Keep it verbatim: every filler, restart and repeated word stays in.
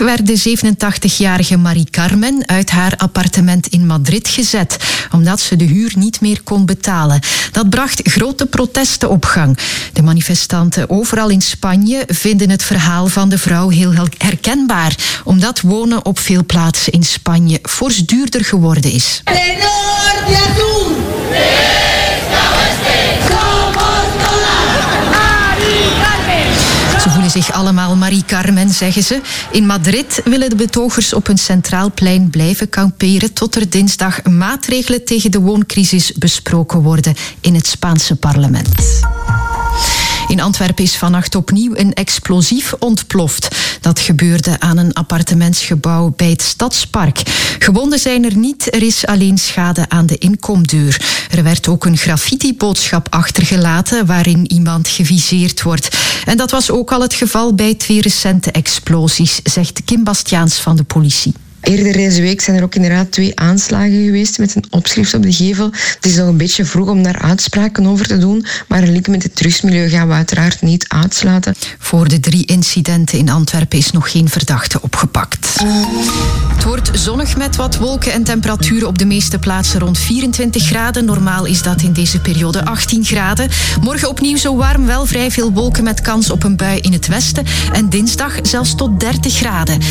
werd de zevenentachtigjarige Marie Carmen uit haar appartement in Madrid gezet, omdat ze de huur niet meer kon betalen. Dat bracht grote protesten op gang. De manifestanten overal in Spanje vinden het verhaal van de vrouw heel herkenbaar, omdat wonen op veel plaatsen in Spanje fors duurder geworden is. Ze voelen zich allemaal Marie Carmen, zeggen ze. In Madrid willen de betogers op een centraal plein blijven kamperen tot er dinsdag maatregelen tegen de wooncrisis besproken worden in het Spaanse parlement. In Antwerpen is vannacht opnieuw een explosief ontploft. Dat gebeurde aan een appartementsgebouw bij het Stadspark. Gewonden zijn er niet, er is alleen schade aan de inkomdeur. Er werd ook een graffiti-boodschap achtergelaten waarin iemand geviseerd wordt. En dat was ook al het geval bij twee recente explosies, zegt Kim Bastiaans van de politie. Eerder deze week zijn er ook inderdaad twee aanslagen geweest met een opschrift op de gevel. Het is nog een beetje vroeg om daar uitspraken over te doen, maar een link met het drugsmilieu gaan we uiteraard niet uitsluiten. Voor de drie incidenten in Antwerpen is nog geen verdachte opgepakt. Het wordt zonnig met wat wolken en temperaturen op de meeste plaatsen rond vierentwintig graden. Normaal is dat in deze periode achttien graden. Morgen opnieuw zo warm, wel vrij veel wolken met kans op een bui in het westen. En dinsdag zelfs tot dertig graden.